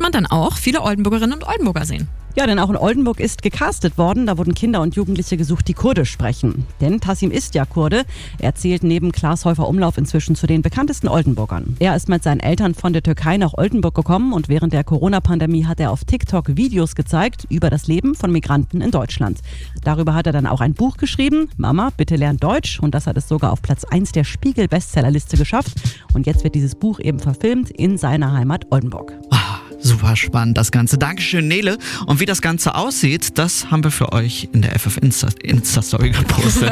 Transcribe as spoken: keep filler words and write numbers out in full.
Deutschland dann auch viele Oldenburgerinnen und Oldenburger sehen. Ja, denn auch in Oldenburg ist gecastet worden. Da wurden Kinder und Jugendliche gesucht, die Kurdisch sprechen. Denn Tassim ist ja Kurde. Er zählt neben Klaas Häufer-Umlauf inzwischen zu den bekanntesten Oldenburgern. Er ist mit seinen Eltern von der Türkei nach Oldenburg gekommen und während der Corona-Pandemie hat er auf TikTok Videos gezeigt über das Leben von Migranten in Deutschland. Darüber hat er dann auch ein Buch geschrieben, Mama, bitte lern Deutsch. Und das hat es sogar auf Platz eins der Spiegel-Bestsellerliste geschafft. Und jetzt wird dieses Buch eben verfilmt in seiner Heimat Oldenburg. Super spannend das Ganze. Dankeschön, Nele. Und wie das Ganze aussieht, das haben wir für euch in der F F Insta- Insta-Story gepostet.